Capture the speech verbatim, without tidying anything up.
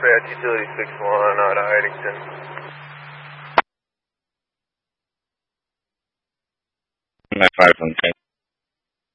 Dispatch, Utility six one out of Idington. nine five one ten.